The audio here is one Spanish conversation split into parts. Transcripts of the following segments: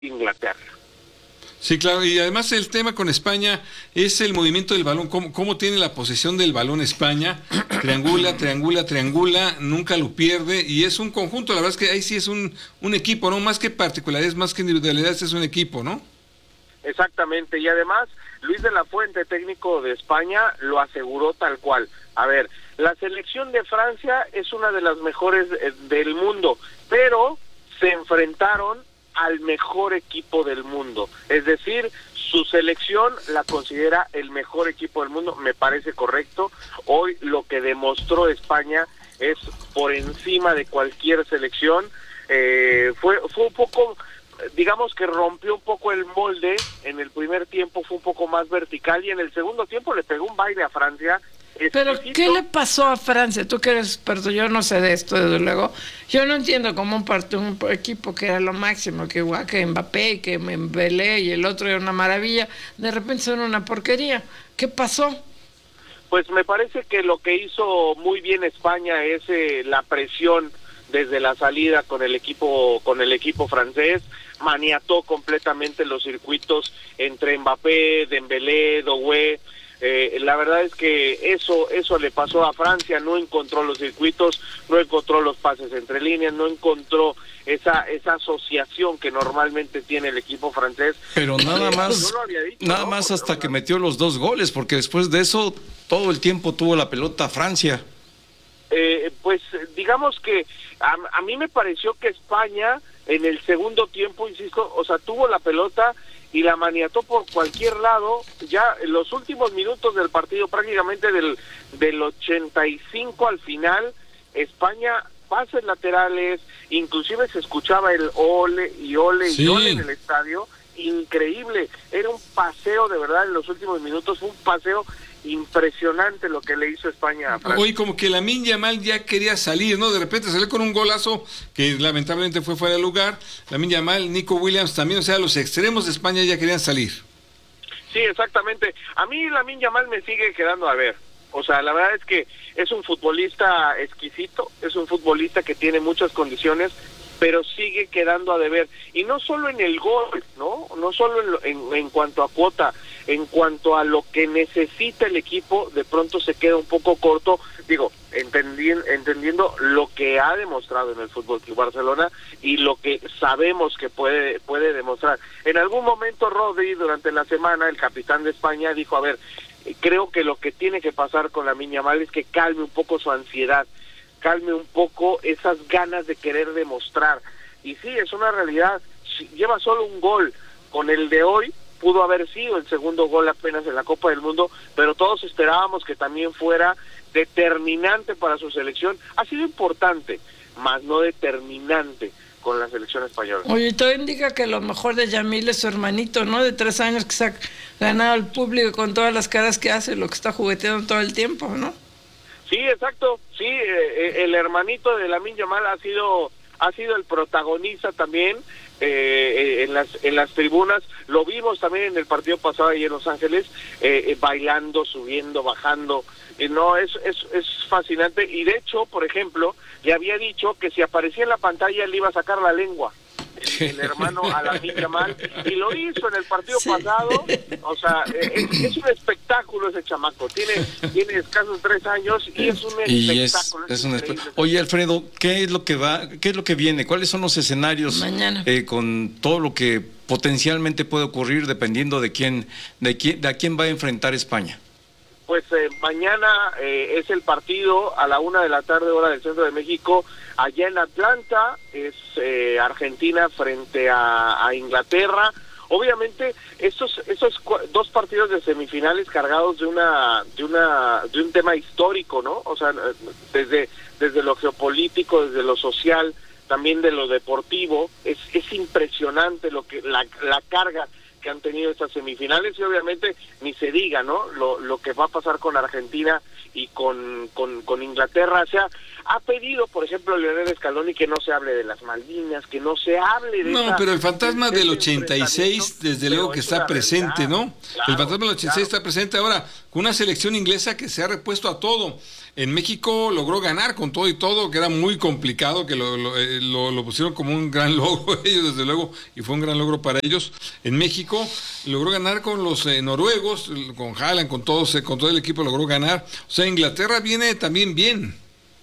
Inglaterra. Sí, claro, y además el tema con España es el movimiento del balón, cómo tiene la posesión del balón España, triangula, triangula, triangula, nunca lo pierde, y es un conjunto, la verdad es que ahí sí es un equipo, ¿no? Más que particularidades, más que individualidades, es un equipo, ¿no? Exactamente, y además Luis de la Fuente, técnico de España, lo aseguró tal cual. A ver, la selección de Francia es una de las mejores del mundo, pero se enfrentaron al mejor equipo del mundo, es decir, su selección la considera el mejor equipo del mundo, me parece correcto. Hoy lo que demostró España es por encima de cualquier selección. Fue un poco, digamos que rompió un poco el molde. En el primer tiempo fue un poco más vertical y en el segundo tiempo le pegó un baile a Francia. Pero, ¿qué le pasó a Francia? Tú que eres experto, yo no sé de esto, desde luego. Yo no entiendo cómo un equipo que era lo máximo, que igual que Mbappé, que Dembélé y el otro era una maravilla, de repente son una porquería. ¿Qué pasó? Pues me parece que lo que hizo muy bien España es la presión desde la salida con el equipo francés. Maniató completamente los circuitos entre Mbappé, Dembélé, Doué. La verdad es que eso le pasó a Francia, no encontró los circuitos, no encontró los pases entre líneas, no encontró esa asociación que normalmente tiene el equipo francés. Pero nada más, nada más hasta que metió los 2 goles, porque después de eso todo el tiempo tuvo la pelota Francia. Pues digamos que a mí me pareció que España en el segundo tiempo, insisto, o sea, tuvo la pelota y la maniató por cualquier lado. Ya en los últimos minutos del partido, prácticamente del 85 al final, España, pases laterales, inclusive se escuchaba el ole y ole y ole en el estadio, increíble, era un paseo de verdad en los últimos minutos, fue un paseo impresionante lo que le hizo España a Francia. Hoy como que Lamine Yamal ya quería salir, ¿no? De repente salió con un golazo que lamentablemente fue fuera de lugar. Lamine Yamal, Nico Williams también, o sea, los extremos de España ya querían salir. Sí, exactamente. A mí Lamine Yamal me sigue quedando a ver. O sea, la verdad es que es un futbolista exquisito, es un futbolista que tiene muchas condiciones, pero sigue quedando a deber. Y no solo en el gol, ¿no? No solo en cuanto a cuota, en cuanto a lo que necesita el equipo, de pronto se queda un poco corto, digo, entendiendo lo que ha demostrado en el Fútbol Club Barcelona y lo que sabemos que puede demostrar. En algún momento Rodri, durante la semana, el capitán de España, dijo, a ver, creo que lo que tiene que pasar con Lamine Yamal es que calme un poco su ansiedad, calme un poco esas ganas de querer demostrar. Y sí, es una realidad, lleva solo un gol, con el de hoy pudo haber sido el segundo gol apenas en la Copa del Mundo, pero todos esperábamos que también fuera determinante para su selección. Ha sido importante, más no determinante con la selección española. Oye, todo indica que lo mejor de Yamil es su hermanito, ¿no? De 3 años que se ha ganado al público con todas las caras que hace, lo que está jugueteando todo el tiempo, ¿no? Sí, exacto, sí, el hermanito de Lamine Yamal ha sido el protagonista también en las tribunas. Lo vimos también en el partido pasado ahí en Los Ángeles, bailando, subiendo, bajando. No, es fascinante. Y de hecho, por ejemplo, le había dicho que si aparecía en la pantalla le iba a sacar la lengua el hermano a Lamine Yamal, y lo hizo en el partido pasado. O sea, es un espectáculo ese chamaco, tiene escasos 3 años y es un espectáculo. Oye, Alfredo, ¿qué es lo que viene? ¿Cuáles son los escenarios mañana con todo lo que potencialmente puede ocurrir dependiendo de a quién va a enfrentar España? Pues mañana es el partido a la 1 de la tarde, hora del centro de México, allá en Atlanta. Es Argentina frente a Inglaterra. Obviamente esos 2 partidos de semifinales cargados de un tema histórico, ¿no? O sea, desde lo geopolítico, desde lo social, también de lo deportivo, es impresionante la carga que han tenido estas semifinales, y obviamente ni se diga, ¿no? Lo que va a pasar con Argentina y con Inglaterra. O sea, ha pedido, por ejemplo, Lionel Scaloni, que no se hable de las Malvinas, que no se hable de... No, pero el fantasma del 86, desde luego que está presente, ¿no? Claro, el fantasma del 86 está presente ahora, con una selección inglesa que se ha repuesto a todo. En México logró ganar con todo y todo, que era muy complicado, que lo pusieron como un gran logro ellos, desde luego, y fue un gran logro para ellos. En México logró ganar con los noruegos, con Haaland, con todo el equipo logró ganar. O sea, Inglaterra viene también bien.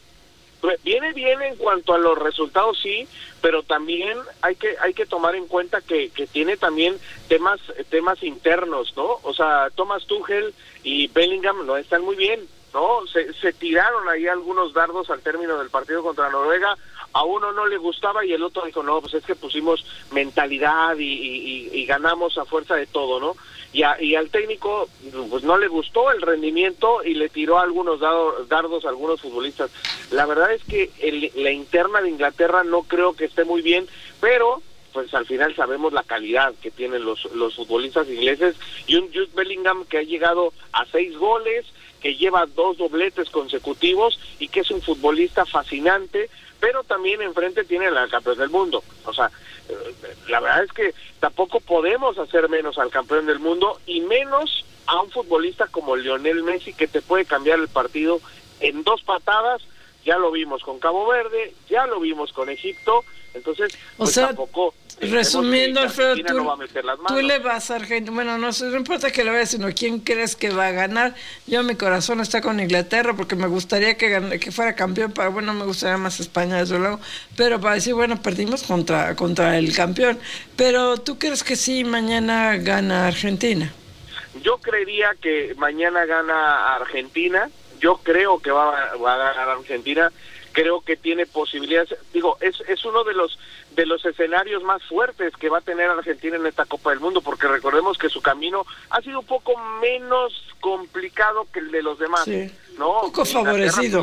Viene bien en cuanto a los resultados, sí, pero también hay que tomar en cuenta que tiene también temas internos, ¿no? O sea, Thomas Tuchel y Bellingham no están muy bien, ¿no? Se tiraron ahí algunos dardos al término del partido contra Noruega. A uno no le gustaba y el otro dijo, no, pues es que pusimos mentalidad y ganamos a fuerza de todo, ¿no? Y al técnico pues no le gustó el rendimiento y le tiró algunos dardos a algunos futbolistas. La verdad es que la interna de Inglaterra no creo que esté muy bien, pero pues al final sabemos la calidad que tienen los futbolistas ingleses, y un Jude Bellingham que ha llegado a 6 goles, que lleva 2 dobletes consecutivos y que es un futbolista fascinante, pero también enfrente tiene al campeón del mundo. O sea, la verdad es que tampoco podemos hacer menos al campeón del mundo y menos a un futbolista como Lionel Messi, que te puede cambiar el partido en 2 patadas. Ya lo vimos con Cabo Verde, ya lo vimos con Egipto, entonces pues tampoco... Resumiendo, Alfredo, no va a meter las manos. Tú le vas a Argentina, bueno, no importa que lo veas, sino quién crees que va a ganar. Yo, mi corazón está con Inglaterra, porque me gustaría que fuera campeón, me gustaría más España, desde luego, pero para decir, bueno, perdimos contra el campeón. Pero, ¿tú crees que sí mañana gana Argentina? Yo creería que mañana gana Argentina, yo creo que va a ganar Argentina, creo que tiene posibilidades, es uno de los escenarios más fuertes que va a tener Argentina en esta Copa del Mundo, porque recordemos que su camino ha sido un poco menos complicado que el de los demás, sí, ¿no? Un poco favorecido.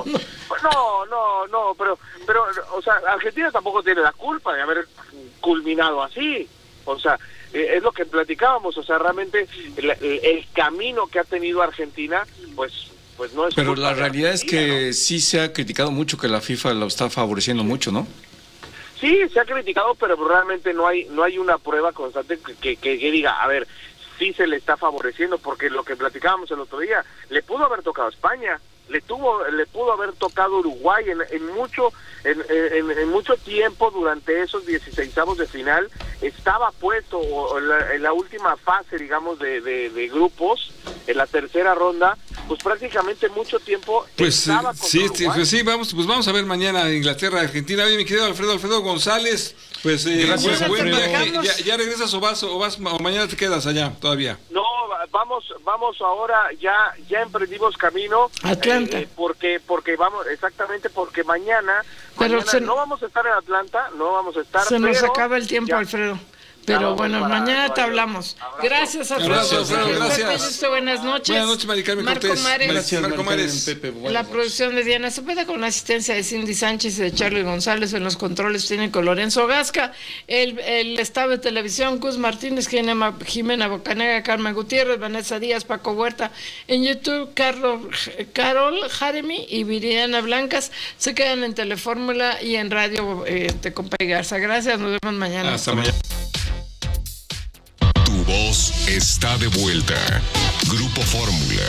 No, pero, o sea, Argentina tampoco tiene la culpa de haber culminado así, o sea, es lo que platicábamos, o sea, realmente el camino que ha tenido Argentina, pues no es. Pero la realidad es que ¿no? Sí se ha criticado mucho que la FIFA lo está favoreciendo mucho, ¿no? Sí, se ha criticado, pero realmente no hay una prueba constante que diga, a ver, sí se le está favoreciendo, porque lo que platicábamos el otro día, le pudo haber tocado a España, le pudo haber tocado Uruguay en mucho tiempo. Durante esos 16avos de final estaba puesto en la última fase, digamos, de grupos, en la tercera ronda, pues prácticamente mucho tiempo estaba con Uruguay. Sí, vamos a ver mañana Inglaterra, Argentina. Oye, mi querido Alfredo González, pues buen viaje. ¿Ya regresas o mañana te quedas allá todavía? No, vamos ahora, ya emprendimos camino, porque vamos, exactamente, porque mañana no vamos a estar en Atlanta, nos acaba el tiempo, Alfredo. Pero bueno, mañana te hablamos. Gracias, Alfredo. Gracias. Buenas noches. Buenas noches, Mari Carmen Cortés. Gracias, Marco Mares. Pepe. La producción de Diana Cepeda con la asistencia de Cindy Sánchez y de Charlie González. En los controles técnicos Lorenzo Gasca. El estado de televisión, Cus Martínez, Jimena Bocanega, Carmen Gutiérrez, Vanessa Díaz, Paco Huerta. En YouTube, Carol Jaremy y Viridiana Blancas. Se quedan en Telefórmula y en Radio de Compa y Garza. Gracias, nos vemos mañana. Hasta mañana. Tu voz está de vuelta. Grupo Fórmula.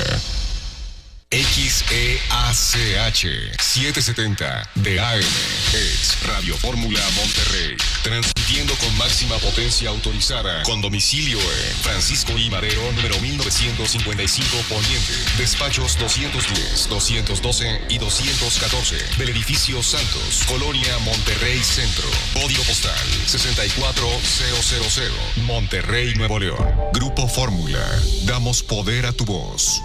XEACH 770 de AM es Radio Fórmula Monterrey, transmitiendo con máxima potencia autorizada, con domicilio en Francisco I. Madero, número 1955 Poniente, despachos 210, 212 y 214 del edificio Santos, Colonia Monterrey Centro, código postal 64000, Monterrey, Nuevo León. Grupo Fórmula, damos poder a tu voz.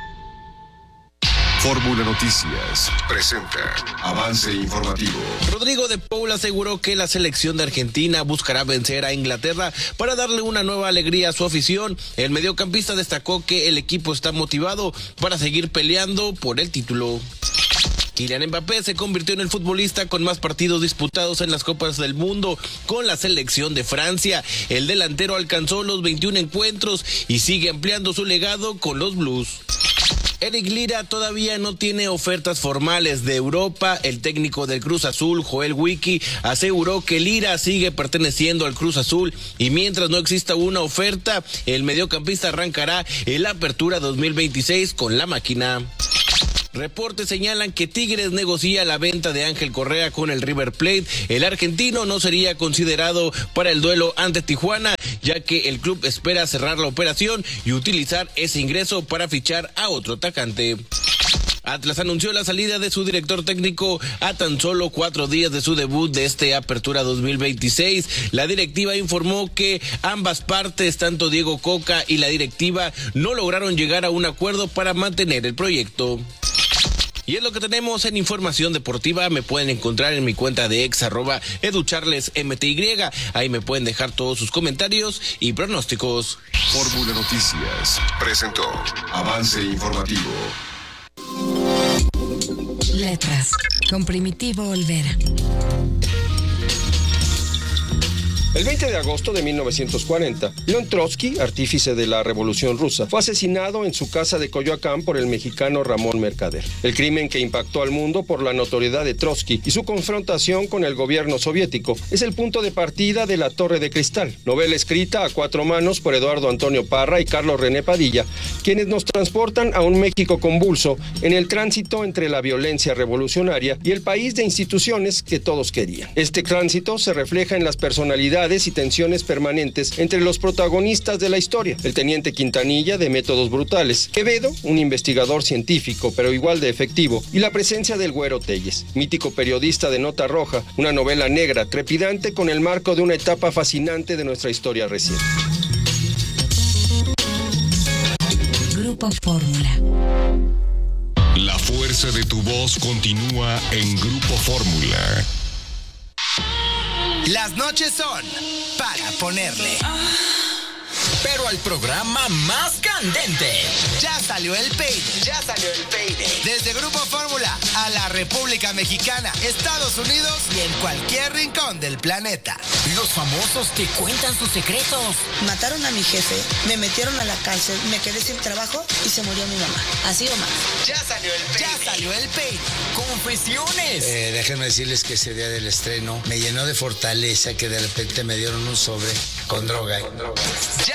Fórmula Noticias presenta avance informativo. Rodrigo de Paul aseguró que la selección de Argentina buscará vencer a Inglaterra para darle una nueva alegría a su afición. El mediocampista destacó que el equipo está motivado para seguir peleando por el título. Kylian Mbappé se convirtió en el futbolista con más partidos disputados en las Copas del Mundo con la selección de Francia. El delantero alcanzó los 21 encuentros y sigue ampliando su legado con los Blues. Eric Lira todavía no tiene ofertas formales de Europa. El técnico del Cruz Azul, Joel Wiki, aseguró que Lira sigue perteneciendo al Cruz Azul y mientras no exista una oferta, el mediocampista arrancará el Apertura 2026 con la máquina. Reportes señalan que Tigres negocia la venta de Ángel Correa con el River Plate. El argentino no sería considerado para el duelo ante Tijuana, ya que el club espera cerrar la operación y utilizar ese ingreso para fichar a otro atacante. Atlas anunció la salida de su director técnico a tan solo 4 días de su debut de este Apertura 2026. La directiva informó que ambas partes, tanto Diego Coca y la directiva, no lograron llegar a un acuerdo para mantener el proyecto. Y es lo que tenemos en información deportiva. Me pueden encontrar en mi cuenta de @educharlesmty. Ahí me pueden dejar todos sus comentarios y pronósticos. Fórmula Noticias presentó Avance Informativo. Letras con Primitivo Olvera. El 20 de agosto de 1940, León Trotsky, artífice de la Revolución Rusa, fue asesinado en su casa de Coyoacán por el mexicano Ramón Mercader. El crimen que impactó al mundo por la notoriedad de Trotsky y su confrontación con el gobierno soviético es el punto de partida de La Torre de Cristal, novela escrita a 4 manos por Eduardo Antonio Parra y Carlos René Padilla, quienes nos transportan a un México convulso en el tránsito entre la violencia revolucionaria y el país de instituciones que todos querían. Este tránsito se refleja en las personalidades y tensiones permanentes entre los protagonistas de la historia. El teniente Quintanilla, de métodos brutales; Quevedo, un investigador científico pero igual de efectivo; y la presencia del Güero Telles, mítico periodista de Nota Roja, una novela negra trepidante con el marco de una etapa fascinante de nuestra historia reciente. Grupo Fórmula. La fuerza de tu voz continúa en Grupo Fórmula. Las noches son para ponerle pero al programa más candente. Ya salió el peine. Desde Grupo Fórmula a la República Mexicana, Estados Unidos y en cualquier rincón del planeta. Los famosos te cuentan sus secretos. Mataron a mi jefe, me metieron a la cárcel, me quedé sin trabajo y se murió mi mamá. Así o más. Ya salió el peine. Confesiones. Déjenme decirles que ese día del estreno me llenó de fortaleza, que de repente me dieron un sobre con droga. Ya